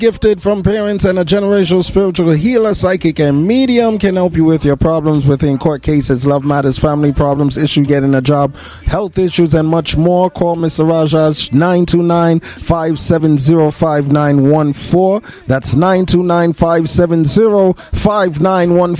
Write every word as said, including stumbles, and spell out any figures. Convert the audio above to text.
gifted from parents and a generational spiritual healer, psychic, and medium. Can help you with your problems within court cases, love matters, family problems, issue getting a job, health issues, and much more. Call Mister Rajaj nine two nine, five seven zero, five nine one four. That's nine two nine, five seven zero, five nine one